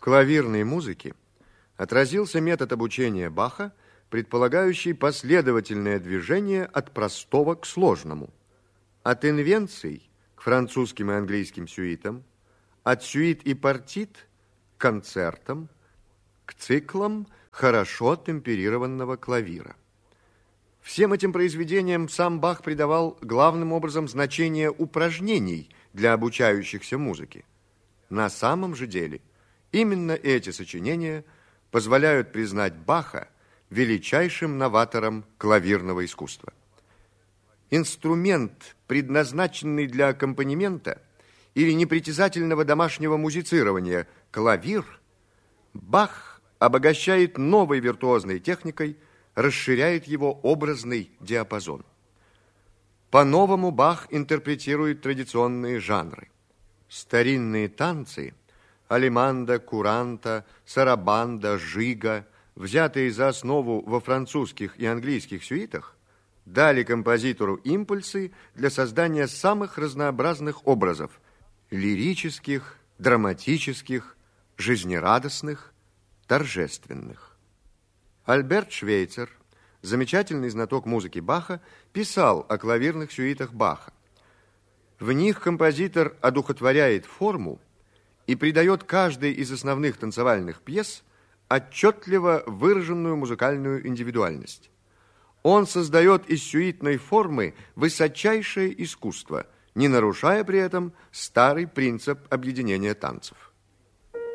клавирной музыке отразился метод обучения Баха, предполагающий последовательное движение от простого к сложному, от инвенций к французским и английским сюитам, от сюит и партит к концертам, к циклам хорошо темперированного клавира. Всем этим произведениям сам Бах придавал главным образом значение упражнений для обучающихся музыке. На самом же деле именно эти сочинения позволяют признать Баха величайшим новатором клавирного искусства. Инструмент, предназначенный для аккомпанемента или непритязательного домашнего музицирования, клавир, Бах обогащает новой виртуозной техникой, расширяет его образный диапазон. По-новому Бах интерпретирует традиционные жанры. Старинные танцы – алеманда, куранта, сарабанда, жига, взятые за основу во французских и английских сюитах, дали композитору импульсы для создания самых разнообразных образов – лирических, драматических, жизнерадостных, торжественных. Альберт Швейцер, замечательный знаток музыки Баха, писал о клавирных сюитах Баха. В них композитор одухотворяет форму и придает каждой из основных танцевальных пьес отчетливо выраженную музыкальную индивидуальность. Он создает из сюитной формы высочайшее искусство, не нарушая при этом старый принцип объединения танцев.